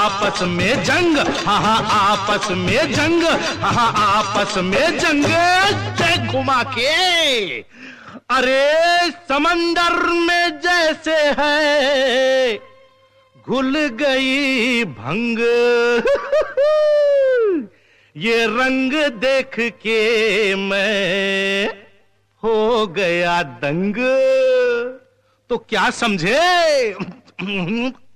आपस में जंग, हाँ हाँ आपस में जंग, हाँ हाँ आपस में जंग घुमा के। अरे समंदर में जैसे है घुल गई भंग, ये रंग देख के मैं हो गया दंग। तो क्या समझे?